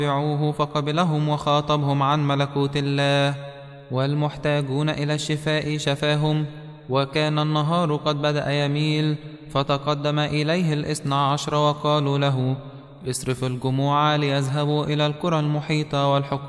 دعوه فقبلهم وخاطبهم عن ملكوت الله، والمحتاجون إلى الشفاء شفاهم. وكان النهار قد بدأ يميل، فتقدم إليه 12 وقالوا له: اصرف الجموع ليذهبوا إلى القرى المحيطة والحقول